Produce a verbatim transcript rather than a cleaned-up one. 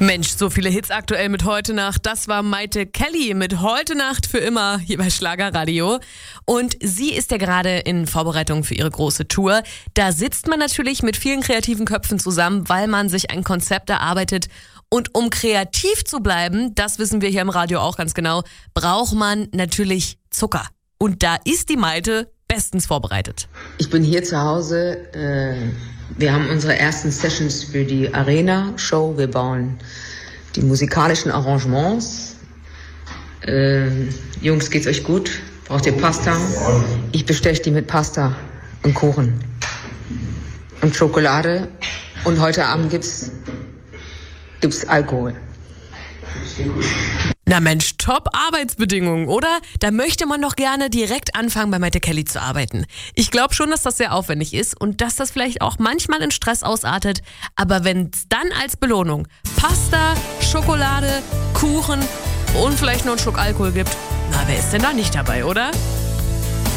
Mensch, so viele Hits aktuell mit Heute Nacht. Das war Maite Kelly mit Heute Nacht für immer hier bei Schlagerradio. Und sie ist ja gerade in Vorbereitung für ihre große Tour. Da sitzt man natürlich mit vielen kreativen Köpfen zusammen, weil man sich ein Konzept erarbeitet. Und um kreativ zu bleiben, das wissen wir hier im Radio auch ganz genau, braucht man natürlich Zucker. Und da ist die Maite bestens vorbereitet. Ich bin hier zu Hause. Äh, wir haben unsere ersten Sessions für die Arena-Show. Wir bauen die musikalischen Arrangements. Äh, Jungs, geht's euch gut? Braucht ihr Pasta? Ich besteche die mit Pasta und Kuchen und Schokolade. Und heute Abend gibt's, gibt's Alkohol. Na Mensch, top Arbeitsbedingungen, oder? Da möchte man doch gerne direkt anfangen, bei Maite Kelly zu arbeiten. Ich glaube schon, dass das sehr aufwendig ist und dass das vielleicht auch manchmal in Stress ausartet. Aber wenn es dann als Belohnung Pasta, Schokolade, Kuchen und vielleicht noch einen Schluck Alkohol gibt, na, wer ist denn da nicht dabei, oder?